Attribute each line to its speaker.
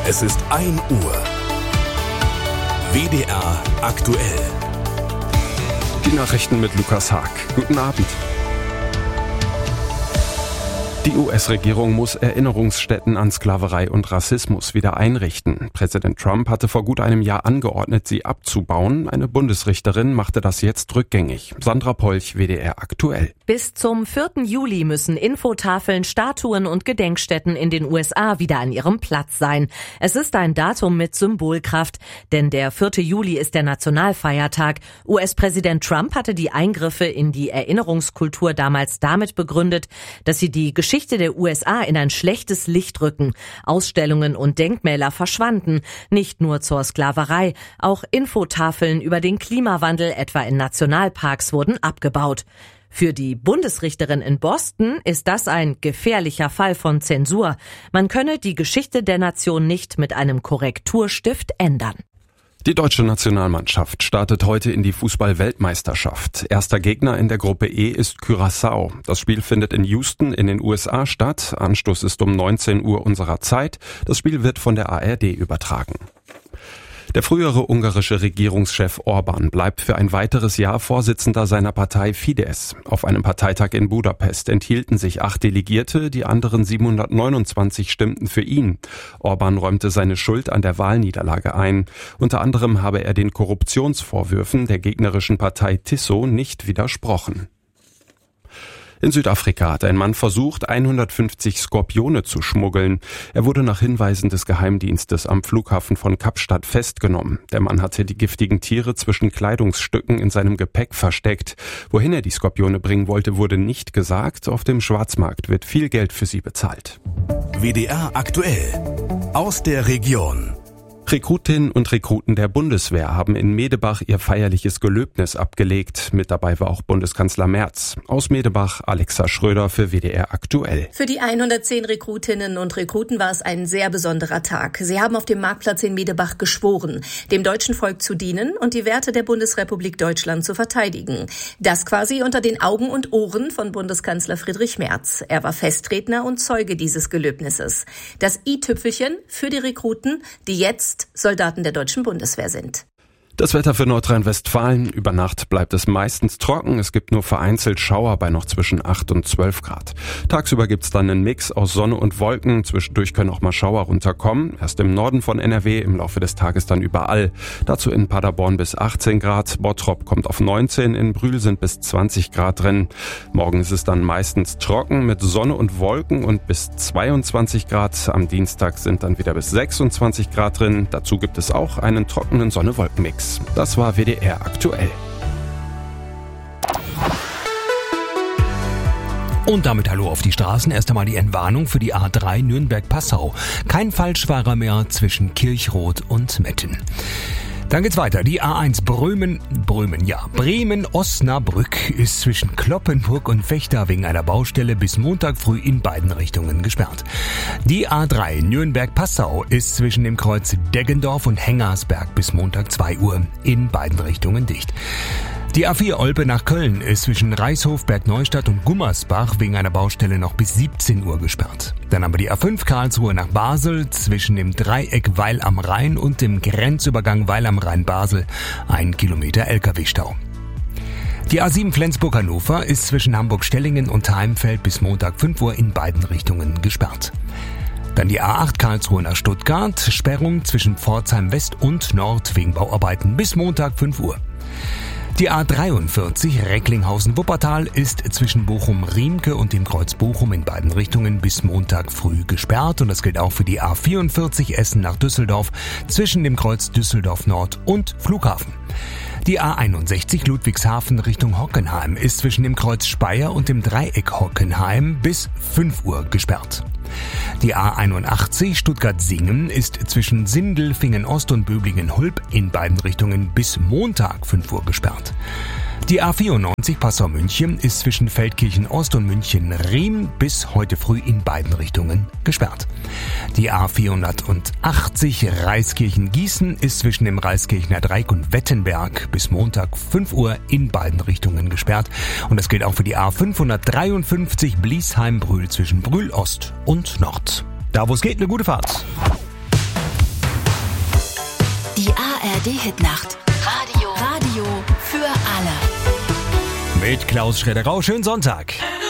Speaker 1: Es ist 1 Uhr. WDR aktuell.
Speaker 2: Die Nachrichten mit Lukas Haag. Guten Abend. Die US-Regierung muss Erinnerungsstätten an Sklaverei und Rassismus wieder einrichten. Präsident Trump hatte vor gut einem Jahr angeordnet, sie abzubauen. Eine Bundesrichterin machte das jetzt rückgängig. Sandra Polch, WDR aktuell.
Speaker 3: Bis zum 4. Juli müssen Infotafeln, Statuen und Gedenkstätten in den USA wieder an ihrem Platz sein. Es ist ein Datum mit Symbolkraft, denn der 4. Juli ist der Nationalfeiertag. US-Präsident Trump hatte die Eingriffe in die Erinnerungskultur damals damit begründet, dass sie die Geschichte der USA in ein schlechtes Licht rücken. Ausstellungen und Denkmäler verschwanden, nicht nur zur Sklaverei, auch Infotafeln über den Klimawandel, etwa in Nationalparks, wurden abgebaut. Für die Bundesrichterin in Boston ist das ein gefährlicher Fall von Zensur. Man könne die Geschichte der Nation nicht mit einem Korrekturstift ändern.
Speaker 2: Die deutsche Nationalmannschaft startet heute in die Fußball-Weltmeisterschaft. Erster Gegner in der Gruppe E ist Curaçao. Das Spiel findet in Houston in den USA statt. Anstoß ist um 19 Uhr unserer Zeit. Das Spiel wird von der ARD übertragen. Der frühere ungarische Regierungschef Orbán bleibt für ein weiteres Jahr Vorsitzender seiner Partei Fidesz. Auf einem Parteitag in Budapest enthielten sich 8 Delegierte, die anderen 729 stimmten für ihn. Orbán räumte seine Schuld an der Wahlniederlage ein. Unter anderem habe er den Korruptionsvorwürfen der gegnerischen Partei TISO nicht widersprochen. In Südafrika hat ein Mann versucht, 150 Skorpione zu schmuggeln. Er wurde nach Hinweisen des Geheimdienstes am Flughafen von Kapstadt festgenommen. Der Mann hatte die giftigen Tiere zwischen Kleidungsstücken in seinem Gepäck versteckt. Wohin er die Skorpione bringen wollte, wurde nicht gesagt. Auf dem Schwarzmarkt wird viel Geld für sie bezahlt.
Speaker 1: WDR aktuell. Aus der Region.
Speaker 2: Rekrutinnen und Rekruten der Bundeswehr haben in Medebach ihr feierliches Gelöbnis abgelegt. Mit dabei war auch Bundeskanzler Merz. Aus Medebach, Alexa Schröder für WDR aktuell.
Speaker 4: Für die 110 Rekrutinnen und Rekruten war es ein sehr besonderer Tag. Sie haben auf dem Marktplatz in Medebach geschworen, dem deutschen Volk zu dienen und die Werte der Bundesrepublik Deutschland zu verteidigen. Das quasi unter den Augen und Ohren von Bundeskanzler Friedrich Merz. Er war Festredner und Zeuge dieses Gelöbnisses. Das i-Tüpfelchen für die Rekruten, die jetzt Soldaten der deutschen Bundeswehr sind.
Speaker 2: Das Wetter für Nordrhein-Westfalen. Über Nacht bleibt es meistens trocken. Es gibt nur vereinzelt Schauer bei noch zwischen 8 und 12 Grad. Tagsüber gibt's dann einen Mix aus Sonne und Wolken. Zwischendurch können auch mal Schauer runterkommen. Erst im Norden von NRW, im Laufe des Tages dann überall. Dazu in Paderborn bis 18 Grad. Bottrop kommt auf 19. In Brühl sind bis 20 Grad drin. Morgen ist es dann meistens trocken mit Sonne und Wolken und bis 22 Grad. Am Dienstag sind dann wieder bis 26 Grad drin. Dazu gibt es auch einen trockenen Sonne-Wolken-Mix. Das war WDR aktuell.
Speaker 5: Und damit hallo auf die Straßen. Erst einmal die Entwarnung für die A3 Nürnberg-Passau. Kein Falschfahrer mehr zwischen Kirchroth und Metten. Dann geht's weiter. Die A1 Bremen-Osnabrück ist zwischen Cloppenburg und Vechta wegen einer Baustelle bis Montag früh in beiden Richtungen gesperrt. Die A3 Nürnberg-Passau ist zwischen dem Kreuz Deggendorf und Hengersberg bis Montag 2 Uhr in beiden Richtungen dicht. Die A4 Olpe nach Köln ist zwischen Reishof, Bergneustadt und Gummersbach wegen einer Baustelle noch bis 17 Uhr gesperrt. Dann haben wir die A5 Karlsruhe nach Basel zwischen dem Dreieck Weil am Rhein und dem Grenzübergang Weil am Rhein-Basel 1 Kilometer LKW-Stau. Die A7 Flensburg-Hannover ist zwischen Hamburg-Stellingen und Heimfeld bis Montag 5 Uhr in beiden Richtungen gesperrt. Dann die A8 Karlsruhe nach Stuttgart, Sperrung zwischen Pforzheim West und Nord wegen Bauarbeiten bis Montag 5 Uhr. Die A43 Recklinghausen-Wuppertal ist zwischen Bochum-Riemke und dem Kreuz Bochum in beiden Richtungen bis Montag früh gesperrt. Und das gilt auch für die A44 Essen nach Düsseldorf zwischen dem Kreuz Düsseldorf Nord und Flughafen. Die A61 Ludwigshafen Richtung Hockenheim ist zwischen dem Kreuz Speyer und dem Dreieck Hockenheim bis 5 Uhr gesperrt. Die A81 Stuttgart-Singen ist zwischen Sindelfingen-Ost und Böblingen-Hulb in beiden Richtungen bis Montag 5 Uhr gesperrt. Die A94 Passau-München ist zwischen Feldkirchen-Ost und München-Riem bis heute früh in beiden Richtungen gesperrt. Die A480 Reiskirchen-Gießen ist zwischen dem Reiskirchener Dreieck und Wettenberg bis Montag 5 Uhr in beiden Richtungen gesperrt. Und das gilt auch für die A553 Bliesheim-Brühl zwischen Brühl-Ost und Nord. Da wo es geht, eine gute Fahrt.
Speaker 6: ARD-Hitnacht. Radio für alle.
Speaker 5: Mit Klaus Schredderau, schönen Sonntag.